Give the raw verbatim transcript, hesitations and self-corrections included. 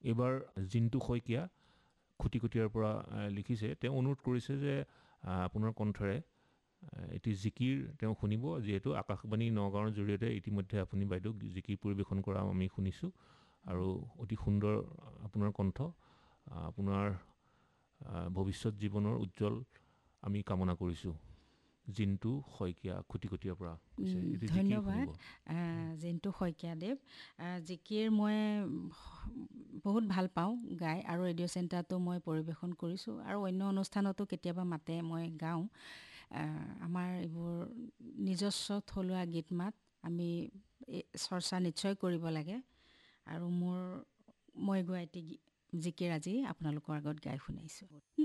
এইবাৰ জিন্তু শইকীয়া খুটিকটীয়াৰ পৰা লিখিছে, তেওঁ অনুৰোধ কৰিছে যে আপোনাৰ কণ্ঠৰে এটি জিকিৰ তেওঁ শুনিব, যিহেতু আকাশবাণী নগাঁৱৰ জৰিয়তে ইতিমধ্যে আপুনি বাইদেউ জিকিৰ পৰিৱেশন কৰা আমি শুনিছোঁ আৰু অতি সুন্দৰ আপোনাৰ কণ্ঠ, আপোনাৰ ভৱিষ্যত জীৱনৰ উজ্জ্বল আমি কামনা কৰিছোঁ। জিন্তু শইকীয়া খুটিকটীয়াৰ পৰা ধন্যবাদ জিন্তু শইকীয়াদেৱ। জিকিৰ মই বহুত ভাল পাওঁ গাই, আৰু ৰেডিঅ' চেণ্টাৰতো মই পৰিৱেশন কৰিছোঁ আৰু অন্য অনুষ্ঠানতো কেতিয়াবা মাতে মই গাওঁ। আমাৰ এইবোৰ নিজস্ব থলুৱা গীত মাত আমি চৰ্চা নিশ্চয় কৰিব লাগে, আৰু মোৰ মই গোৱা এটি জিকিৰ আজি আপোনালোকৰ আগত গাই শুনাইছোঁ।